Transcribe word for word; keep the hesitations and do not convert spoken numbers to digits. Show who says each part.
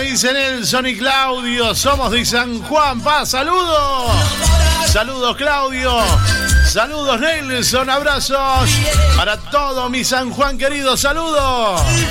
Speaker 1: me dice Nelson y Claudio. Somos de San Juan. Pa, saludos. Saludos, Claudio. Saludos, Nelson. Abrazos para todo mi San Juan querido. Saludos.